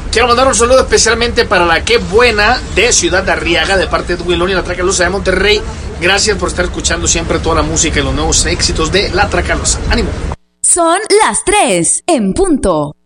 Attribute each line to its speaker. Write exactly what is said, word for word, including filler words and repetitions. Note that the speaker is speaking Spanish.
Speaker 1: Quiero mandar un saludo especialmente para la que buena de Ciudad de Arriaga, de parte de Wilón y la Tracalosa de Monterrey. Gracias por estar escuchando siempre toda la música y los nuevos éxitos de la Tracalosa. ¡Ánimo!
Speaker 2: Son las tres en punto.